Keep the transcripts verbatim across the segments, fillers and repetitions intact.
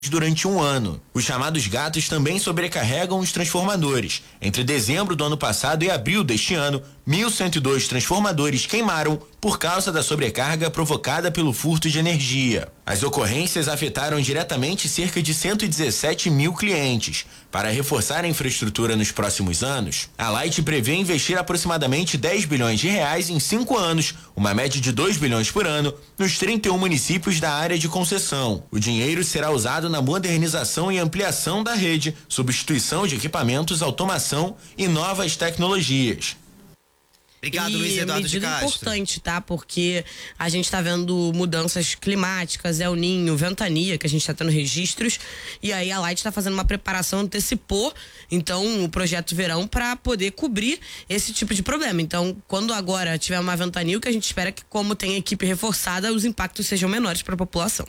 durante um ano. Os chamados gatos também sobrecarregam os transformadores. Entre dezembro do ano passado e abril deste ano, mil cento e dois transformadores queimaram por causa da sobrecarga provocada pelo furto de energia. As ocorrências afetaram diretamente cerca de cento e dezessete mil clientes. Para reforçar a infraestrutura nos próximos anos, a Light prevê investir aproximadamente dez bilhões de reais em cinco anos, uma média de dois bilhões por ano, nos trinta e um municípios da área de concessão. O dinheiro será usado na modernização e ampliação da rede, substituição de equipamentos, automação e novas tecnologias. Obrigado, e Luiz Eduardo de Castro. Importante, tá? Porque a gente tá vendo mudanças climáticas, El Ninho, ventania, que a gente tá tendo registros, e aí a Light tá fazendo uma preparação, antecipou, então, o projeto verão para poder cobrir esse tipo de problema. Então, quando agora tiver uma ventania, o que a gente espera é que, como tem equipe reforçada, os impactos sejam menores para a população.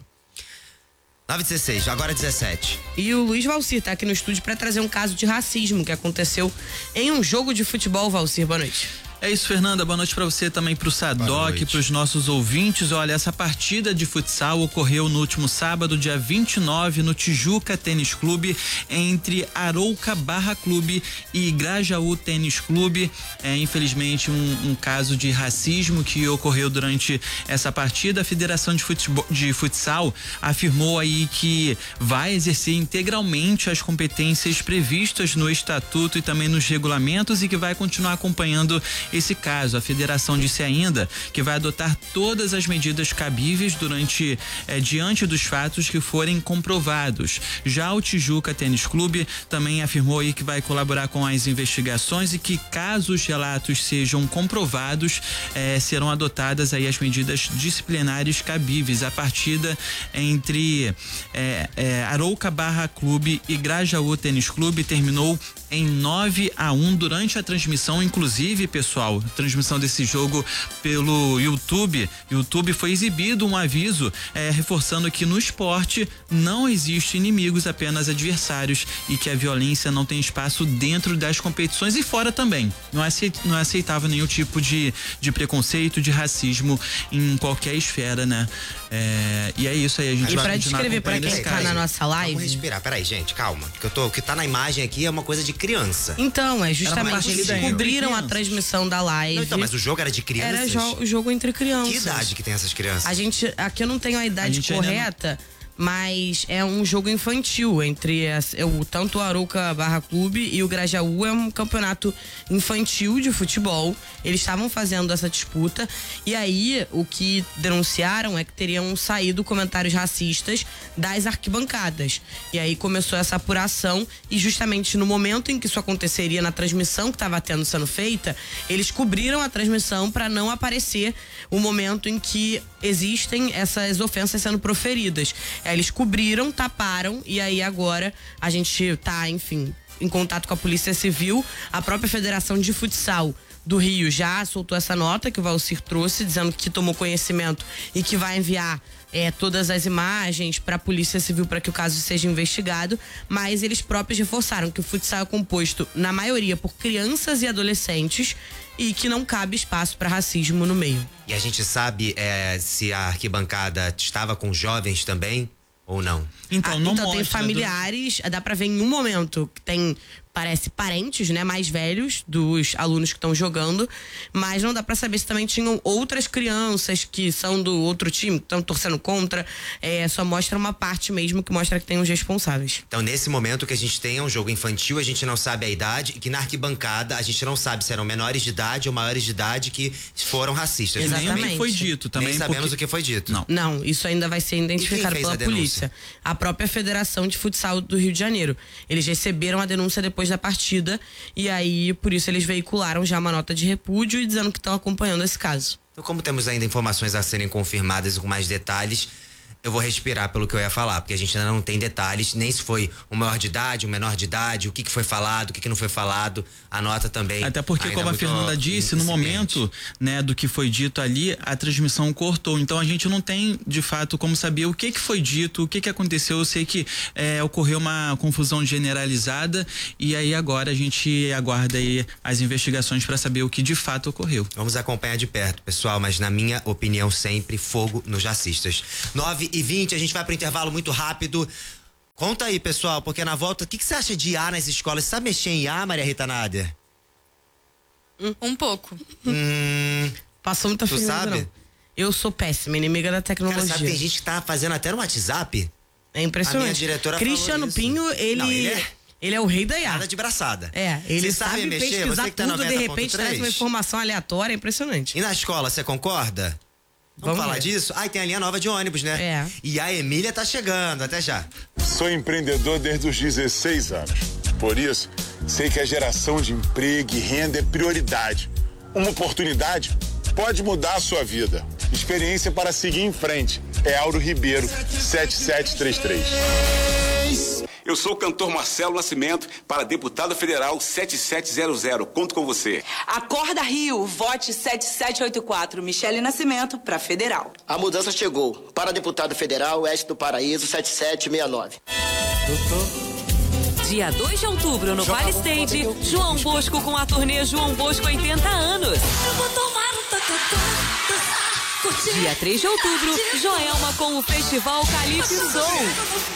nove e dezesseis, agora dezessete. E o Luiz Valcir tá aqui no estúdio para trazer um caso de racismo que aconteceu em um jogo de futebol. Valcir, boa noite. É isso, Fernanda. Boa noite para você, também pro Sadoc, para os nossos ouvintes. Olha, essa partida de futsal ocorreu no último sábado, dia vinte e nove, no Tijuca Tênis Clube, entre Arouca Barra Clube e Grajaú Tênis Clube. É, infelizmente, um, um caso de racismo que ocorreu durante essa partida. A Federação de, Futebol, de Futsal afirmou aí que vai exercer integralmente as competências previstas no estatuto e também nos regulamentos e que vai continuar acompanhando esse caso. A federação disse ainda que vai adotar todas as medidas cabíveis durante eh, diante dos fatos que forem comprovados. Já o Tijuca Tênis Clube também afirmou aí que vai colaborar com as investigações e que, caso os relatos sejam comprovados, eh, serão adotadas aí as medidas disciplinares cabíveis. A partida entre eh, eh, Arouca Barra Clube e Grajaú Tênis Clube terminou em nove a um durante a transmissão, inclusive, pessoal, a transmissão desse jogo pelo YouTube. YouTube foi exibido um aviso eh, reforçando que no esporte não existe inimigos, apenas adversários, e que a violência não tem espaço dentro das competições e fora também. Não é, não é aceitável nenhum tipo de, de preconceito, de racismo em qualquer esfera, né? É, e é isso aí, a gente e vai pra descrever pra quem tá na nossa live. Vamos respirar, peraí, gente, calma. Que eu tô, o que tá na imagem aqui é uma coisa de criança. Então, é justamente eles cobriram a transmissão da live. Não, então, mas o jogo era de crianças? Era jo o jogo entre crianças. Que idade que tem essas crianças? A gente, aqui eu não tenho a idade a correta, mas é um jogo infantil entre as, o, tanto o Arouca Barra Clube e o Grajaú. É um campeonato infantil de futebol. Eles estavam fazendo essa disputa e aí o que denunciaram é que teriam saído comentários racistas das arquibancadas. E aí começou essa apuração e justamente no momento em que isso aconteceria, na transmissão que estava tendo sendo feita, eles cobriram a transmissão para não aparecer o momento em que existem essas ofensas sendo proferidas. Eles cobriram, taparam e aí agora a gente tá, enfim, em contato com a Polícia Civil. A própria Federação de Futsal do Rio já soltou essa nota que o Valcir trouxe, dizendo que tomou conhecimento e que vai enviar é, todas as imagens para a Polícia Civil para que o caso seja investigado, mas eles próprios reforçaram que o futsal é composto, na maioria, por crianças e adolescentes e que não cabe espaço para racismo no meio. E a gente sabe é, se a arquibancada estava com jovens também ou não? Então, ah, não então tem familiares, do... dá pra ver em um momento que tem, parece, parentes, né, mais velhos dos alunos que estão jogando, mas não dá pra saber se também tinham outras crianças que são do outro time, que estão torcendo contra. É, só mostra uma parte mesmo, que mostra que tem os responsáveis. Então, nesse momento que a gente tem um jogo infantil, a gente não sabe a idade, e que na arquibancada a gente não sabe se eram menores de idade ou maiores de idade que foram racistas. Exatamente. Nem foi dito também. Nem sabemos porque... o que foi dito. Não. Não, isso ainda vai ser identificado pela polícia. A própria Federação de Futsal do Rio de Janeiro. Eles receberam a denúncia depois da partida e aí, por isso, eles veicularam já uma nota de repúdio e dizendo que estão acompanhando esse caso. Então, como temos ainda informações a serem confirmadas e com mais detalhes, eu vou respirar pelo que eu ia falar, porque a gente ainda não tem detalhes, nem se foi um maior de idade, um menor de idade, o que que foi falado, o que que não foi falado, a nota também. Até porque, como a Fernanda disse, no momento, né, do que foi dito ali, a transmissão cortou, então a gente não tem, de fato, como saber o que que foi dito, o que que aconteceu. Eu sei que é, ocorreu uma confusão generalizada e aí agora a gente aguarda aí as investigações para saber o que de fato ocorreu. Vamos acompanhar de perto, pessoal, mas na minha opinião sempre, fogo nos racistas. nove e vinte, a gente vai pro intervalo muito rápido. Conta aí, pessoal, porque na volta, o que, que você acha de I A nas escolas? Você sabe mexer em I A, Maria Rita Nader? Um pouco. Hum, Passou muita tu firmeza, sabe? não. Eu sou péssima, inimiga da tecnologia. Cara, sabe, tem gente que tá fazendo até no WhatsApp. É impressionante. A minha diretora Cristiano falou Pinho, isso. ele, Não, ele é- ele é o rei da I A. Nada de braçada. É, ele Você sabe mexer, pesquisar você que tá tudo, no de repente traz uma noventa ponto três? informação aleatória, é impressionante. E na escola, você concorda? Vamos, Vamos falar ver. disso? Ah, e tem a linha nova de ônibus, né? É. E a Emília tá chegando, até já. Sou empreendedor desde os dezesseis anos. Por isso, sei que a geração de emprego e renda é prioridade. Uma oportunidade pode mudar a sua vida. Experiência para seguir em frente. É Auro Ribeiro, sete sete três três. Eu sou o cantor Marcelo Nascimento para deputado federal sete sete zero zero. Conto com você. Acorda Rio, vote sete sete oito quatro. Michele Nascimento para federal. A mudança chegou. Para deputado federal, Oeste do Paraíso, sete sete seis nove. Dia dois de outubro, no Vale Stage, João Bosco com a turnê João Bosco oitenta anos. Eu vou tomar um tocotô. Dia três de outubro, Joelma com o Festival Calypso Soul.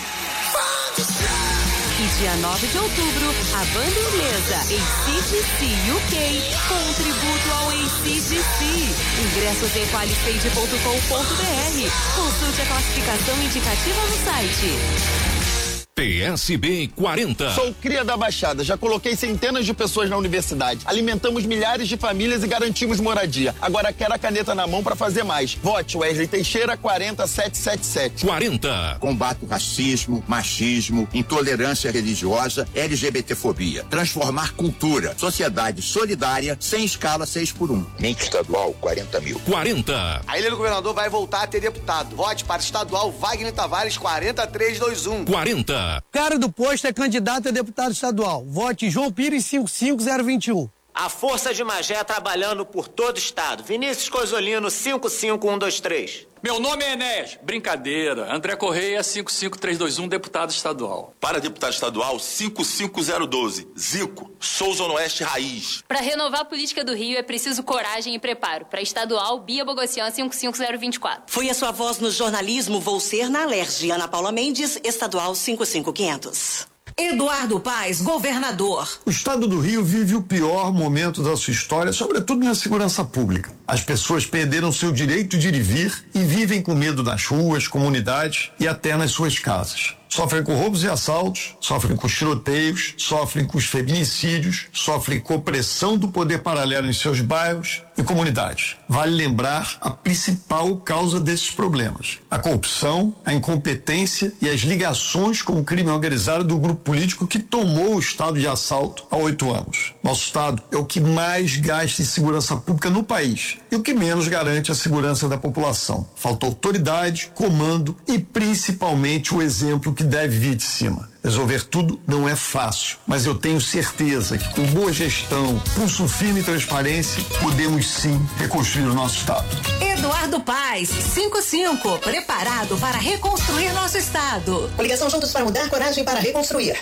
E dia nove de outubro, a banda inglesa A C D C U K com um tributo ao A C D C. Ingressos em qualistage ponto com ponto b r. Consulte a classificação indicativa no site. P S B quarenta. Sou cria da Baixada, já coloquei centenas de pessoas na universidade. Alimentamos milhares de famílias e garantimos moradia. Agora quero a caneta na mão para fazer mais. Vote Wesley Teixeira quarenta sete sete sete. quarenta. Combate o racismo, machismo, intolerância religiosa, LGBTfobia. Transformar cultura, sociedade solidária, sem escala seis por um. Mente estadual, quarenta mil. quarenta. A Ilha do Governador vai voltar a ter deputado. Vote para estadual Wagner Tavares quarenta três dois um. quarenta. Cara do posto é candidato a deputado estadual. Vote João Pires cinco cinco zero dois um. A Força de Magé trabalhando por todo o estado. Vinícius Coisolino, cinco cinco um dois três. Meu nome é Enéas. Brincadeira. André Correia, cinco cinco três dois um, deputado estadual. Para deputado estadual, cinco cinco zero um dois. Zico, Souza Oeste Raiz. Para renovar a política do Rio é preciso coragem e preparo. Para estadual, Bia Bogossian, cinco cinco zero dois quatro. Foi a sua voz no jornalismo, vou ser na Alerj. Ana Paula Mendes, estadual cinco cinco quinhentos. Eduardo Paes, governador. O estado do Rio vive o pior momento da sua história, sobretudo na segurança pública. As pessoas perderam seu direito de ir e vir e vivem com medo nas ruas, comunidades e até nas suas casas. Sofrem com roubos e assaltos, sofrem com tiroteios, sofrem com os feminicídios, sofrem com opressão do poder paralelo em seus bairros e comunidades. Vale lembrar a principal causa desses problemas: a corrupção, a incompetência e as ligações com o crime organizado do grupo político que tomou o estado de assalto há oito anos. Nosso estado é o que mais gasta em segurança pública no país e o que menos garante a segurança da população. Falta autoridade, comando e principalmente o exemplo que deve vir de cima. Resolver tudo não é fácil, mas eu tenho certeza que com boa gestão, pulso firme e transparência, podemos sim reconstruir o nosso estado. Eduardo Paes, cinco cinco, preparado para reconstruir nosso estado. Coligação Juntos para Mudar, coragem para reconstruir.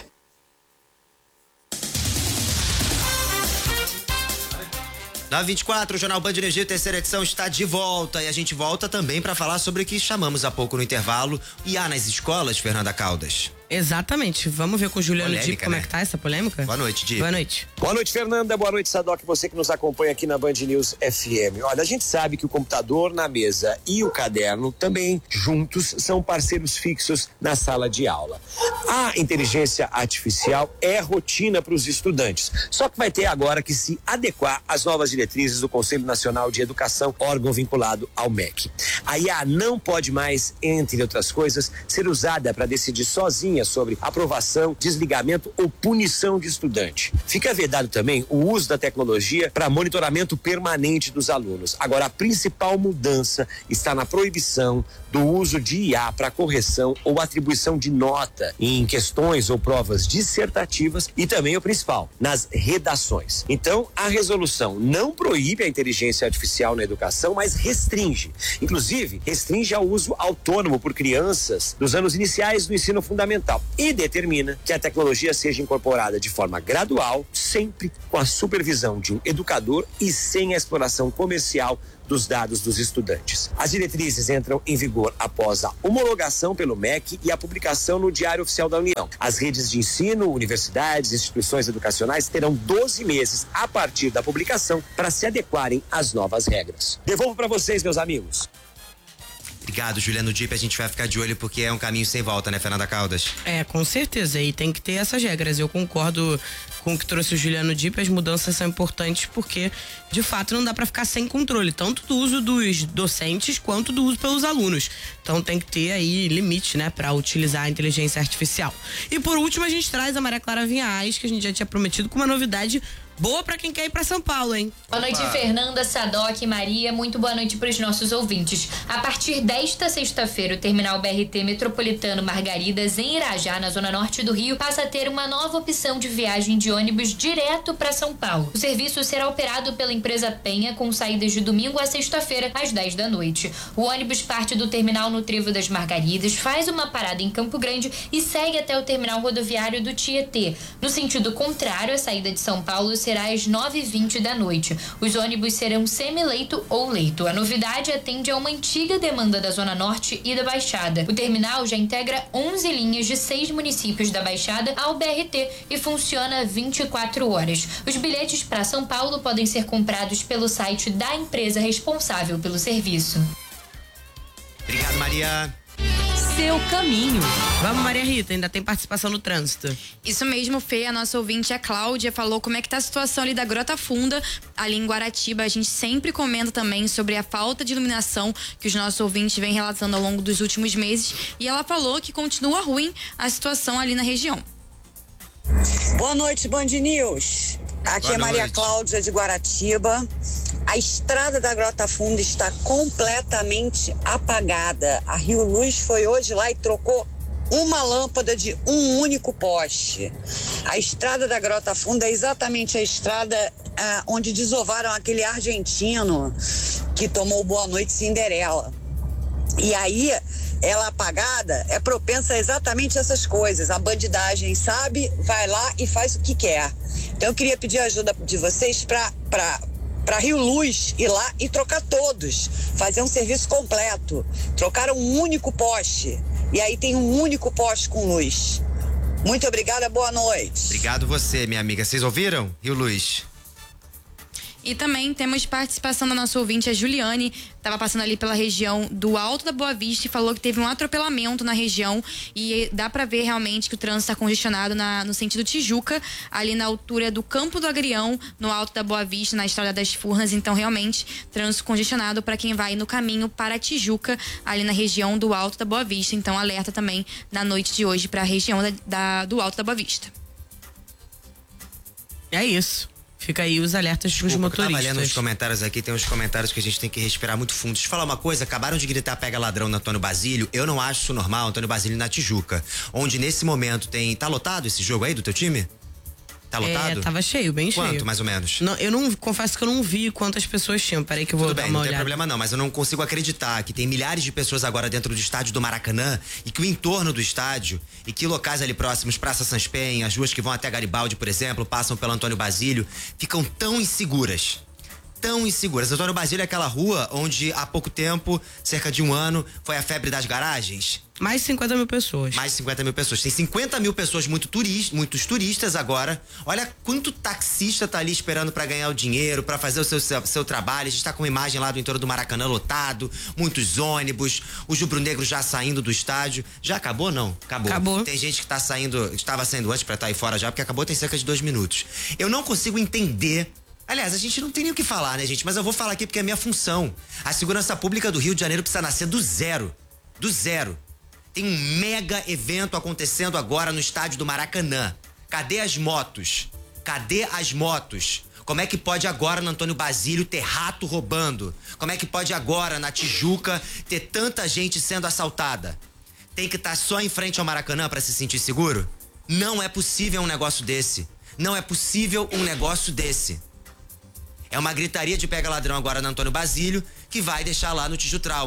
Na vinte e quatro, o Jornal Band Energia, terceira edição, está de volta. E a gente volta também para falar sobre o que chamamos há pouco no intervalo. I A nas escolas, Fernanda Caldas. Exatamente. Vamos ver com o Juliano Polêmica, Dip como né? é que tá essa polêmica? Boa noite, Dip. Boa noite. Boa noite, Fernanda. Boa noite, Sadoc. Você que nos acompanha aqui na Band News F M. Olha, a gente sabe que o computador na mesa e o caderno também juntos são parceiros fixos na sala de aula. A inteligência artificial é rotina para os estudantes. Só que vai ter agora que se adequar às novas diretrizes do Conselho Nacional de Educação, órgão vinculado ao M E C. A I A não pode mais, entre outras coisas, ser usada para decidir sozinha sobre aprovação, desligamento ou punição de estudante. Fica vedado também o uso da tecnologia para monitoramento permanente dos alunos. Agora, a principal mudança está na proibição do uso de I A para correção ou atribuição de nota em questões ou provas dissertativas e também o principal, nas redações. Então, a resolução não proíbe a inteligência artificial na educação, mas restringe. Inclusive, restringe ao uso autônomo por crianças dos anos iniciais do ensino fundamental e determina que a tecnologia seja incorporada de forma gradual, sempre com a supervisão de um educador e sem a exploração comercial dos dados dos estudantes. As diretrizes entram em vigor após a homologação pelo M E C e a publicação no Diário Oficial da União. As redes de ensino, universidades e instituições educacionais terão doze meses a partir da publicação para se adequarem às novas regras. Devolvo para vocês, meus amigos. Obrigado, Juliano Dipp. A gente vai ficar de olho porque é um caminho sem volta, né, Fernanda Caldas? É, com certeza. E tem que ter essas regras. Eu concordo com o que trouxe o Juliano Dipp. As mudanças são importantes porque, de fato, não dá para ficar sem controle, tanto do uso dos docentes quanto do uso pelos alunos. Então tem que ter aí limite, né, para utilizar a inteligência artificial. E por último, a gente traz a Maria Clara Vinhais, que a gente já tinha prometido, com uma novidade boa pra quem quer ir pra São Paulo, hein? Boa noite, Fernanda, Sadoc e Maria. Muito boa noite pros nossos ouvintes. A partir desta sexta-feira, o terminal B R T Metropolitano Margaridas, em Irajá, na zona norte do Rio, passa a ter uma nova opção de viagem de ônibus direto pra São Paulo. O serviço será operado pela empresa Penha, com saídas de domingo a sexta-feira, às dez da noite. O ônibus parte do terminal no Trevo das Margaridas, faz uma parada em Campo Grande e segue até o terminal rodoviário do Tietê. No sentido contrário, a saída de São Paulo será às nove e vinte da noite. Os ônibus serão semileito ou leito. A novidade atende a uma antiga demanda da Zona Norte e da Baixada. O terminal já integra onze linhas de seis municípios da Baixada ao B R T e funciona vinte e quatro horas. Os bilhetes para São Paulo podem ser comprados pelo site da empresa responsável pelo serviço. Obrigado, Maria. Seu caminho. Vamos, Maria Rita, ainda tem participação no trânsito. Isso mesmo, Fê, a nossa ouvinte, a Cláudia, falou como é que tá a situação ali da Grota Funda, ali em Guaratiba. A gente sempre comenta também sobre a falta de iluminação que os nossos ouvintes vêm relatando ao longo dos últimos meses. E ela falou que continua ruim a situação ali na região. Boa noite, Band News. Aqui Boa é Maria noite. Cláudia de Guaratiba. A estrada da Grota Funda está completamente apagada. A Rio Luz foi hoje lá e trocou uma lâmpada de um único poste. A estrada da Grota Funda é exatamente a estrada ah, onde desovaram aquele argentino que tomou Boa Noite Cinderela. E aí, ela apagada é propensa a exatamente essas coisas. A bandidagem, sabe, vai lá e faz o que quer. Então eu queria pedir a ajuda de vocês para para para Rio Luz ir lá e trocar todos, fazer um serviço completo. Trocaram um único poste e aí tem um único poste com luz. Muito obrigada, boa noite. Obrigado você, minha amiga. Vocês ouviram? Rio Luz. E também temos participação da nossa ouvinte, a Juliane, estava passando ali pela região do Alto da Boa Vista e falou que teve um atropelamento na região e dá para ver realmente que o trânsito está congestionado na, no sentido Tijuca, ali na altura do Campo do Agrião, no Alto da Boa Vista, na Estrada das Furnas. Então, realmente, trânsito congestionado para quem vai no caminho para Tijuca, ali na região do Alto da Boa Vista. Então, alerta também na noite de hoje para a região da, da, do Alto da Boa Vista. É isso. Fica aí os alertas dos Desculpa, motoristas. Eu tava lendo os comentários aqui, tem uns comentários que a gente tem que respirar muito fundo. Deixa eu falar uma coisa, acabaram de gritar pega ladrão no Antônio Basílio. Eu não acho isso normal, Antônio Basílio na Tijuca. Onde nesse momento tem... Tá lotado esse jogo aí do teu time? Tá lotado? É, tava cheio, bem Quanto, cheio. mais ou menos? Não, eu não, confesso que eu não vi quantas pessoas tinham. Peraí que eu vou Tudo dar bem, uma não olhada. tem problema não, mas eu não consigo acreditar que tem milhares de pessoas agora dentro do estádio do Maracanã e que o entorno do estádio e que locais ali próximos, Praça Sans Penha, as ruas que vão até Garibaldi, por exemplo, passam pelo Antônio Basílio, ficam tão inseguras. Tão inseguras. Antônio Basílio é aquela rua onde há pouco tempo, cerca de um ano, foi a febre das garagens. Mais de cinquenta mil pessoas. Mais de cinquenta mil pessoas. Tem cinquenta mil pessoas, muito turista, muitos turistas agora. Olha quanto taxista tá ali esperando pra ganhar o dinheiro, pra fazer o seu, seu, seu trabalho. A gente tá com uma imagem lá do entorno do Maracanã lotado, muitos ônibus, os rubro-negros já saindo do estádio. Já acabou, não? Acabou. Acabou. Tem gente que tá saindo, estava saindo antes pra estar aí fora já, porque acabou tem cerca de dois minutos. Eu não consigo entender. Aliás, a gente não tem nem o que falar, né, gente? Mas eu vou falar aqui porque é minha função. A segurança pública do Rio de Janeiro precisa nascer do zero. Do zero. Tem um mega evento acontecendo agora no estádio do Maracanã. Cadê as motos? Cadê as motos? Como é que pode agora no Antônio Basílio ter rato roubando? Como é que pode agora na Tijuca ter tanta gente sendo assaltada? Tem que estar só em frente ao Maracanã para se sentir seguro? Não é possível um negócio desse. Não é possível um negócio desse. É uma gritaria de pega ladrão agora no Antônio Basílio que vai deixar lá no Tijutrauma.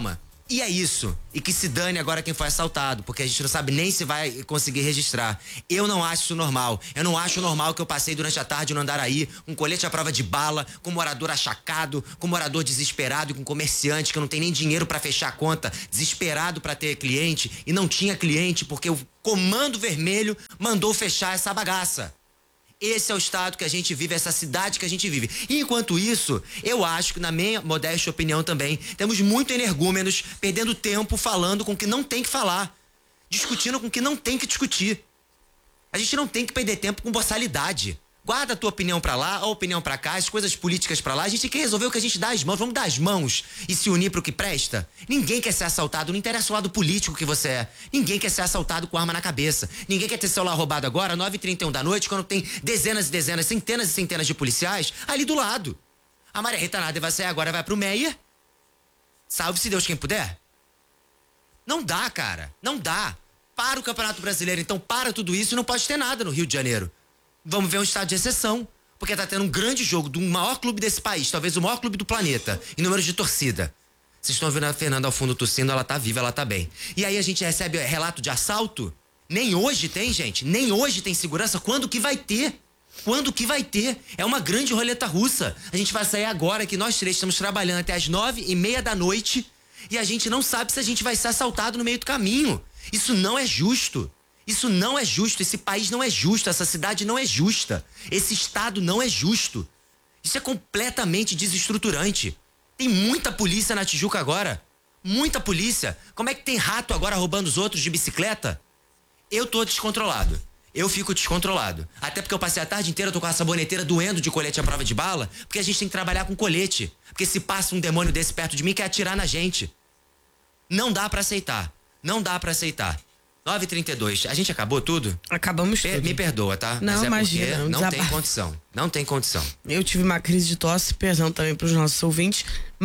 E é isso. E que se dane agora quem foi assaltado, porque a gente não sabe nem se vai conseguir registrar. Eu não acho isso normal. Eu não acho normal que eu passei durante a tarde no Andaraí, com colete à prova de bala, com morador achacado, com morador desesperado, com comerciante que não tem nem dinheiro pra fechar a conta, desesperado pra ter cliente e não tinha cliente porque o Comando Vermelho mandou fechar essa bagaça. Esse é o estado que a gente vive, essa cidade que a gente vive. E enquanto isso, eu acho que, na minha modesta opinião também, temos muito energúmenos perdendo tempo falando com o que não tem que falar, discutindo com o que não tem que discutir. A gente não tem que perder tempo com boçalidade. Guarda a tua opinião pra lá, a opinião pra cá, as coisas políticas pra lá. A gente tem que resolver o que a gente dá as mãos. Vamos dar as mãos e se unir pro que presta. Ninguém quer ser assaltado, não interessa o lado político que você é. Ninguém quer ser assaltado com arma na cabeça. Ninguém quer ter celular roubado agora, nove e trinta e um da noite, quando tem dezenas e dezenas, centenas e centenas de policiais ali do lado. A Maria Rita Nader vai sair agora, vai pro Meia. Salve-se Deus quem puder. Não dá, cara. Não dá. Para o Campeonato Brasileiro, então para tudo isso e não pode ter nada no Rio de Janeiro. Vamos ver um estado de exceção, porque tá tendo um grande jogo do maior clube desse país, talvez o maior clube do planeta, em número de torcida. Vocês estão vendo a Fernanda ao fundo tossindo, ela tá viva, ela tá bem. E aí a gente recebe relato de assalto? Nem hoje tem, gente, nem hoje tem segurança. Quando que vai ter? Quando que vai ter? É uma grande roleta russa. A gente vai sair agora que nós três estamos trabalhando até as nove e meia da noite e a gente não sabe se a gente vai ser assaltado no meio do caminho. Isso não é justo. Isso não é justo, esse país não é justo, essa cidade não é justa, esse estado não é justo. Isso é completamente desestruturante. Tem muita polícia na Tijuca agora, muita polícia. Como é que tem rato agora roubando os outros de bicicleta? Eu tô descontrolado, eu fico descontrolado. Até porque eu passei a tarde inteira, tô com a saboneteira doendo de colete à prova de bala, porque a gente tem que trabalhar com colete. Porque se passa um demônio desse perto de mim, quer atirar na gente. Não dá pra aceitar, não dá pra aceitar. nove e trinta e dois, a gente acabou tudo? Acabamos tudo. Me perdoa, tá? Não, Mas é imagina. Não desabafo. tem condição, não tem condição. Eu tive uma crise de tosse, perdão também pros nossos ouvintes,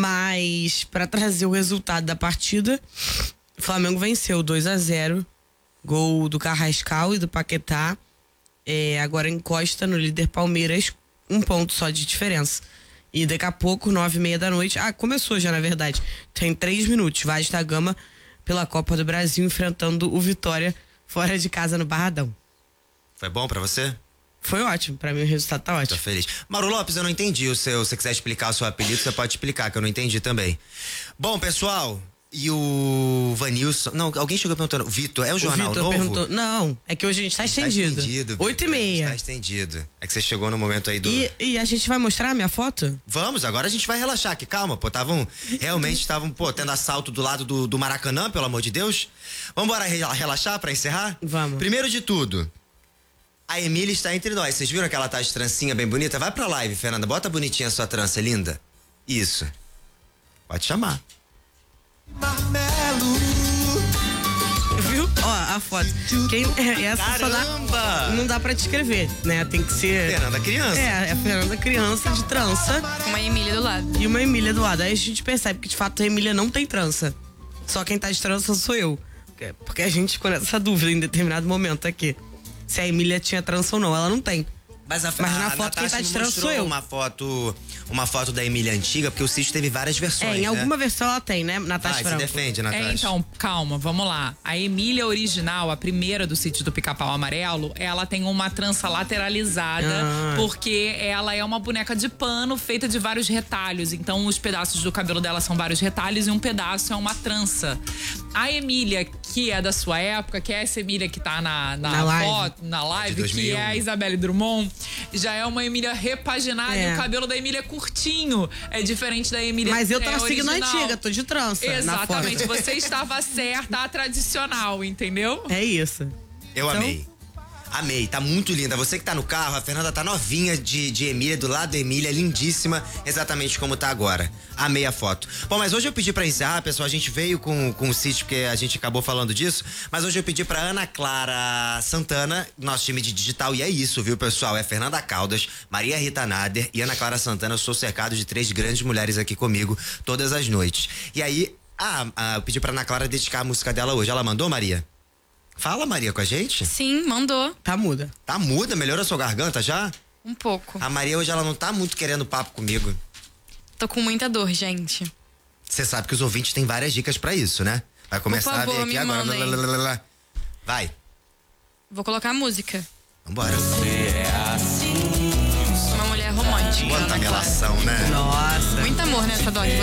mas para trazer o resultado da partida, o Flamengo venceu dois a zero, gol do Carrascal e do Paquetá, é, agora encosta no líder Palmeiras, um ponto só de diferença. E daqui a pouco, nove e meia da noite, ah, começou já na verdade, tem três minutos, Vaz da Gama pela Copa do Brasil, enfrentando o Vitória fora de casa no Barradão. Foi bom pra você? Foi ótimo, pra mim o resultado tá ótimo. Tô feliz. Mauro Lopes, eu não entendi o seu, se você quiser explicar o seu apelido, você pode explicar, que eu não entendi também. Bom, pessoal, e o Vanilson, não, alguém chegou perguntando, Vitor, é o Jornal o Vitor Novo? Perguntou, não, é que hoje a gente tá estendido. Tá estendido. Oito e meia. Tá estendido. É que você chegou no momento aí do... E, e a gente vai mostrar a minha foto? Vamos, agora a gente vai relaxar aqui, calma, pô, estavam, realmente estavam, pô, tendo assalto do lado do, do Maracanã, pelo amor de Deus. Vamos embora relaxar pra encerrar? Vamos. Primeiro de tudo, a Emília está entre nós, vocês viram que ela tá de trancinha bem bonita? Vai pra live, Fernanda, bota bonitinha a sua trança, linda. Isso. Pode chamar. Marmelo. Viu? Ó, a foto. Quem, essa Caramba! Só dá, não dá pra descrever, né? Tem que ser... Fernanda Criança. É, é a Fernanda Criança de trança. Uma Emília do lado. E uma Emília do lado. Aí a gente percebe que de fato a Emília não tem trança. Só quem tá de trança sou eu. Porque a gente ficou nessa dúvida em determinado momento aqui. Se a Emília tinha trança ou não. Ela não tem. Mas, a, Mas a, na a foto quem Natasha tá de me trança mostrou sou eu. uma foto, uma foto da Emília antiga, porque o sítio teve várias versões, É, em né? alguma versão ela tem, né, Natasha Vai, Franco? se defende, Natasha. É, então, calma, vamos lá. A Emília original, a primeira do sítio do Pica-Pau Amarelo, ela tem uma trança lateralizada, Ah. porque ela é uma boneca de pano feita de vários retalhos. Então, os pedaços do cabelo dela são vários retalhos e um pedaço é uma trança. A Emília, que é da sua época, que é essa Emília que tá na, na, Na live. foto, na live, De dois mil e um. que é a Isabelle Drummond, já é uma Emília repaginada É. e o cabelo da Emília é curtinho. É diferente da Emília Mas eu tô é, seguindo a original. antiga, tô de trança. Exatamente, na foto. você estava certa, a tradicional, entendeu? É isso. Eu Então- amei. Amei, tá muito linda. Você que tá no carro, a Fernanda tá novinha de, de Emília, do lado da Emília, lindíssima, exatamente como tá agora. Amei a foto. Bom, mas hoje eu pedi pra encerrar, pessoal, a gente veio com, com o sítio, porque a gente acabou falando disso, mas hoje eu pedi pra Ana Clara Santana, nosso time de digital, e é isso, viu, pessoal? É Fernanda Caldas, Maria Rita Nader e Ana Clara Santana. Eu sou cercado de três grandes mulheres aqui comigo todas as noites. E aí, ah, ah, eu pedi pra Ana Clara dedicar a música dela hoje. Ela mandou, Maria? Fala, Maria, com a gente? Sim, mandou. Tá muda. Tá muda? Melhorou a sua garganta já? Um pouco. A Maria hoje ela não tá muito querendo papo comigo. Tô com muita dor, gente. Você sabe que os ouvintes têm várias dicas pra isso, né? Vai começar Por favor, a ver aqui me agora. mandem. Lá, lá, lá, lá. Vai. Vou colocar a música. Vambora. Uma mulher romântica. Quanta melação, né? Nossa. Muito amor, né, Sadoc?